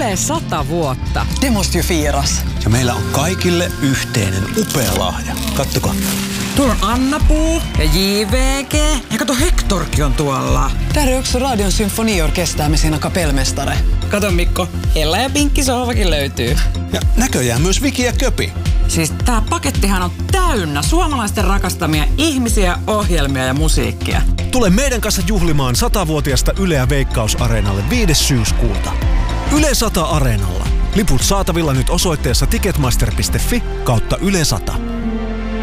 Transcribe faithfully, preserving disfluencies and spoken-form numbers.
Yle sata vuotta. Det måste ju firas. Ja meillä on kaikille yhteinen upea lahja. Kattokaa. Tuolla on Anna-Puu ja J V G. Ja kato, Hectorkin on tuolla. Där är också Radion symfoniorkester med sina kapellmästare. Kato Mikko, Ella ja Pinkki sohvakin löytyy. Ja näköjään myös Viki ja Köpi. Siis tää pakettihan on täynnä suomalaisten rakastamia ihmisiä, ohjelmia ja musiikkia. Tule meidän kanssa juhlimaan satavuotiaasta Yleä Veikkaus-areenalle viides syyskuuta. Yle sata Areenalla. Liput saatavilla nyt osoitteessa ticketmaster piste fi kautta Yle sata.